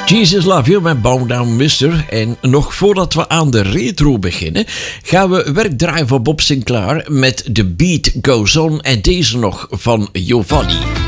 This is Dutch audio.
Jesus Love You met Bow Down Mister. En nog voordat we aan de retro beginnen, gaan we werk draaien voor Bob Sinclair met The Beat Goes On en deze nog van Giovanni.